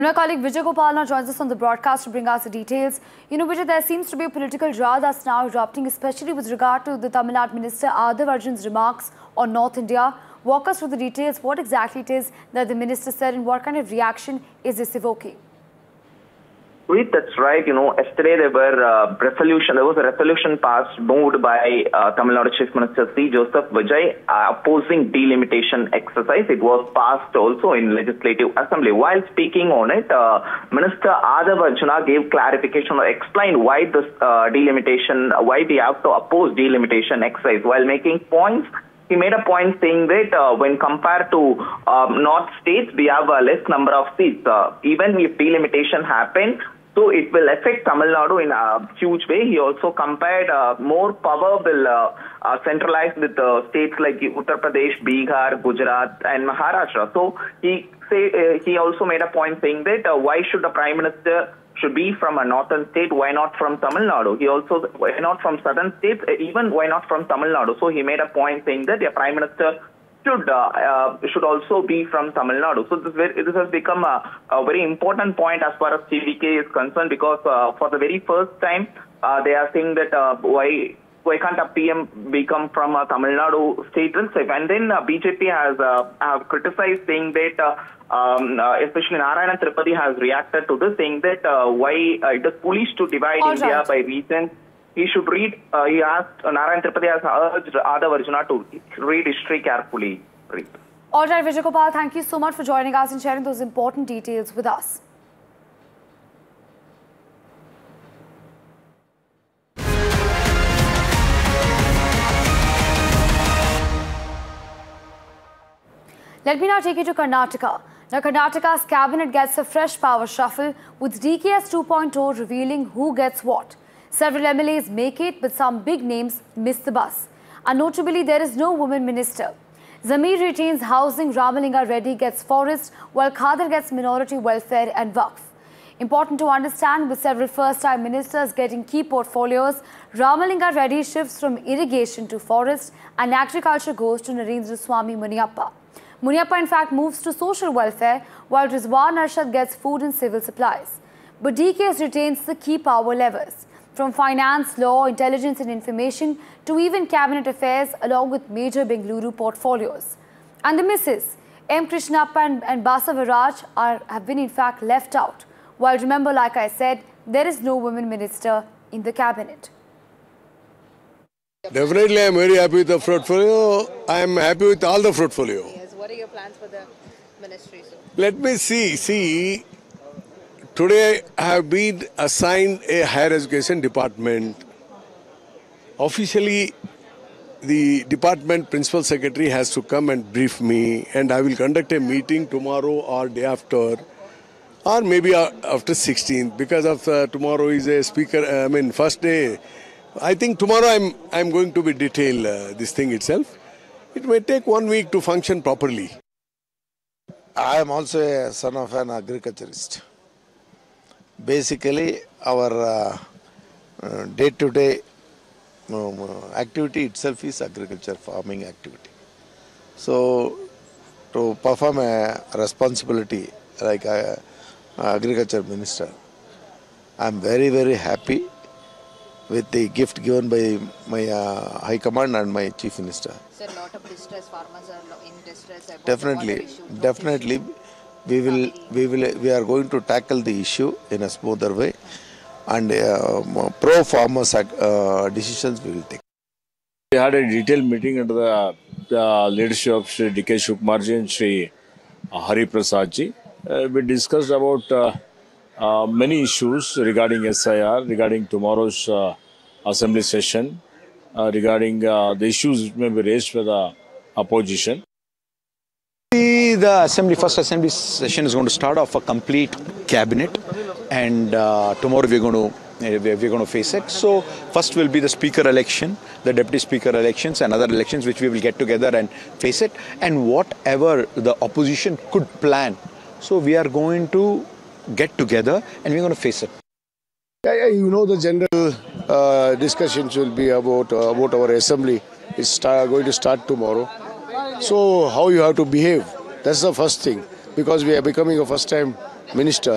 My colleague Vijay Gopal now joins us on the broadcast to bring us the details. Vijay, there seems to be a political draw that's now erupting, especially with regard to the Tamil Nadu Minister Aadhav Arjun's remarks on North India. Walk us through the details, what exactly it is that the minister said and what kind of reaction is this evoking? That's right. Yesterday there was a resolution passed, moved by Tamil Nadu Chief Minister C. Joseph Vijay opposing delimitation exercise. It was passed also in Legislative Assembly. While speaking on it, Minister Aadhav Arjuna gave clarification or explained why this delimitation, why we have to oppose delimitation exercise. While making points, he made a point saying that when compared to North states, we have a less number of seats. Even if delimitation happened, so it will affect Tamil Nadu in a huge way. He also compared more power will centralize with states like Uttar Pradesh, Bihar, Gujarat and Maharashtra. So he also made a point saying that why should the Prime Minister should be from a northern state, why not from Tamil Nadu? He also, why not from southern states, even why not from Tamil Nadu? So he made a point saying that the Prime Minister should also be from Tamil Nadu. So this has become a very important point as far as TVK is concerned, because for the very first time they are saying that why can't a PM become from a Tamil Nadu state itself? And then BJP has criticized, saying that especially Narayana Tripathy has reacted to this, saying that why it is foolish to divide India by regions. He should read, he asked, Narayana Tripathy has urged Aadhav Arjuna to read history carefully. All right, Vijay Gopal, thank you so much for joining us and sharing those important details with us. Let me now take you to Karnataka. Now, Karnataka's cabinet gets a fresh power shuffle, with DKS 2.0 revealing who gets what. Several MLAs make it, but some big names miss the bus. And notably, there is no woman minister. Zamir retains housing, Ramalinga Reddy gets forest, while Khadar gets minority welfare and Waqf. Important to understand, with several first-time ministers getting key portfolios, Ramalinga Reddy shifts from irrigation to forest, and agriculture goes to Narendra Swamy Muniappa. Muniappa, in fact, moves to social welfare, while Rizwan Arshad gets food and civil supplies. But DKS retains the key power levers, from finance, law, intelligence and information to even cabinet affairs, along with major Bengaluru portfolios. And the misses, M. Krishnappa and Basavaraj have been in fact left out. While remember, like I said, there is no women minister in the cabinet. Definitely, I am very happy with the portfolio. I am happy with all the portfolio. Yes. What are your plans for the ministry, sir? Let me see. Today, I have been assigned a higher education department. Officially, the department principal secretary has to come and brief me, and I will conduct a meeting tomorrow or day after, or maybe after 16th, because of tomorrow is a speaker. First day. I think tomorrow I'm going to be detail this thing itself. It may take 1 week to function properly. I am also a son of an agriculturist. Basically, our day-to-day activity itself is agriculture, farming activity. So, to perform a responsibility like agriculture minister, I am very, very happy with the gift given by my High Command and my Chief Minister. Sir, a lot of distress, farmers are in distress. Definitely. We are going to tackle the issue in a smoother way, and pro-farmers decisions we will take. We had a detailed meeting under the leadership of Shri D.K. Shivkumarji and Shri Hari Prasadji. We discussed about many issues regarding SIR, regarding tomorrow's assembly session, regarding the issues which may be raised by the opposition. The first assembly session is going to start off a complete cabinet, and tomorrow we're going to face it. So first will be the speaker election, the deputy speaker elections and other elections which we will get together and face it, and whatever the opposition could plan. So we are going to get together and we're going to face it. The general discussions will be about our assembly. It's going to start tomorrow. So how you have to behave, that's the first thing, because we are becoming a first-time minister.